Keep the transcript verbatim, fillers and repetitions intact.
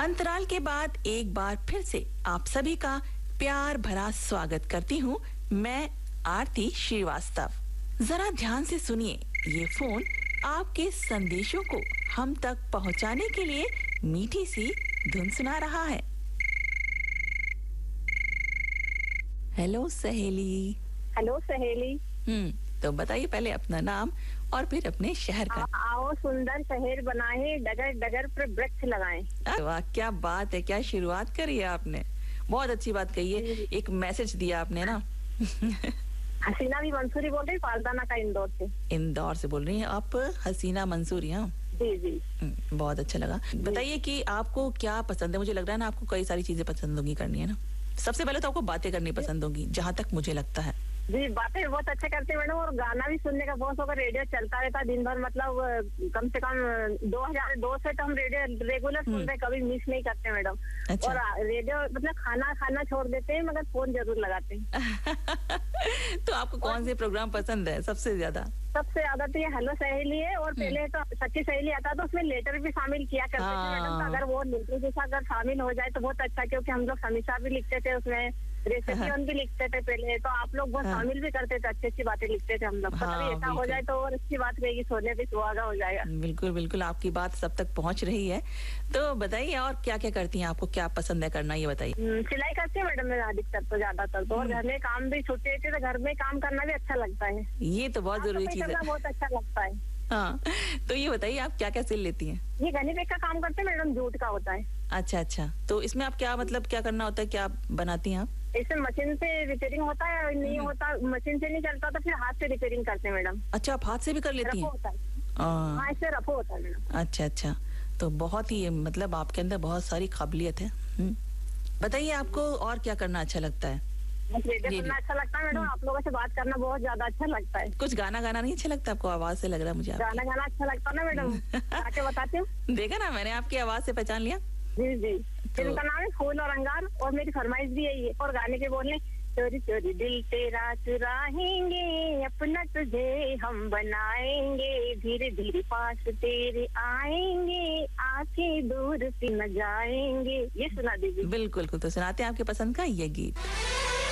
अंतराल के बाद एक बार फिर से आप सभी का प्यार भरा स्वागत करती हूँ मैं आरती श्रीवास्तव। जरा ध्यान से सुनिए, ये फोन आपके संदेशों को हम तक पहुँचाने के लिए मीठी सी धुन सुना रहा है। हेलो सहेली। हेलो सहेली। हम्म तो बताइए पहले अपना नाम और फिर अपने शहर का। आ, आओ सुंदर शहर बनाए, डगर डगर पर वृक्ष लगाएं। वाह, क्या बात है, क्या शुरुआत करी है आपने। बहुत अच्छी बात कही है, एक मैसेज दिया आपने ना। हसीना भी मंसूरी बोल रही, पालदाना का इंदौर से। इंदौर से बोल रही हैं आप हसीना मंसूरी? हाँ जी जी, बहुत अच्छा लगा। बताइए कि आपको क्या पसंद है। मुझे लग रहा है ना आपको कई सारी चीजें पसंद होंगी करनी, है ना। सबसे पहले तो आपको बातें करनी पसंद होगी, जहाँ तक मुझे लगता है। जी बातें बहुत अच्छे करते हैं मैडम, और गाना भी सुनने का बहुत शौक है। रेडियो चलता रहता है दिन भर, मतलब कम से कम दो हजार दो से तो हम रेडियो रेगुलर सुन रहे, कभी मिस नहीं करते मैडम। अच्छा। और रेडियो मतलब खाना खाना छोड़ देते हैं, मगर फोन जरूर लगाते हैं। तो आपको कौन से प्रोग्राम पसंद है सबसे ज्यादा? सबसे ज्यादा तो ये हेलो सहेली है, और पहले तो सच्ची सहेली आता तो उसमें लेटर भी शामिल किया करते थे मैडम। तो अगर वो लेटर जैसा अगर शामिल हो जाए तो बहुत अच्छा, क्योंकि हम लोग समीक्षा भी लिखते थे उसमें, रेसिपी भी लिखते थे पहले, तो आप लोग बहुत शामिल भी करते थे, अच्छी अच्छी बातें लिखते थे हम लोग। तो कभी ऐसा हो जाए तो और अच्छी बात रहेगी, सोने पे सुहागा हो जाएगा। बिल्कुल बिल्कुल, आपकी बात सब तक पहुंच रही है। तो बताइए और क्या क्या करती हैं, आपको क्या पसंद है करना, ये बताइए। सिलाई करती है मैडम मैं अधिकतर तो, ज्यादातर तो, और घर में काम भी छुट्टी रहती है तो घर में काम करना भी अच्छा लगता है। ये तो बहुत जरूरी चीज है, बहुत अच्छा लगता है। हाँ, तो ये बताइए आप क्या क्या सिल लेती हैं? ये गनी बैग का काम करते हैं मैडम, जूट का होता है। अच्छा अच्छा, तो इसमें आप क्या मतलब क्या करना होता है, क्या बनाती हैं आप? इसमें मशीन से रिपेयरिंग होता है, नहीं होता मशीन से नहीं चलता तो फिर हाथ से रिपेयरिंग करते हैं मैडम। अच्छा, आप हाथ से भी कर लेती हैं? होता है, हाँ इससे रफो होता है मैडम। अच्छा अच्छा, तो बहुत ही मतलब आपके अंदर बहुत सारी काबिलियत है। बताइए आपको और क्या करना अच्छा लगता है? रेडियो सुनना अच्छा लगता है मैडम, आप लोगों से बात करना बहुत ज्यादा अच्छा लगता है। कुछ गाना गाना नहीं अच्छा लगता आपको? आवाज से लग रहा है मुझे गाना गाना अच्छा लगता है ना मैडम, आके बताती हूँ। देखा ना, मैंने आपकी आवाज से पहचान लिया। जी जी, फिल्म का नाम है फूल और अंगार, और मेरी फरमाइश भी यही है। और गाने के बोलने, चोरी चोरी दिल तेरा चुराएंगे, अपना तुझे हम बनाएंगे, धीरे धीरे पास तेरे आएंगे, आके दूर से न जाएंगे। ये सुना दीजिए। बिल्कुल, तो सुनाते हैं आपके पसंद का ये गीत।